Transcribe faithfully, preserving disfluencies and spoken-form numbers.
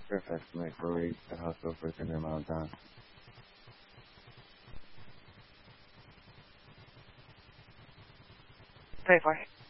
Rough estimate for rates the house over within the amount of time. Pay for it.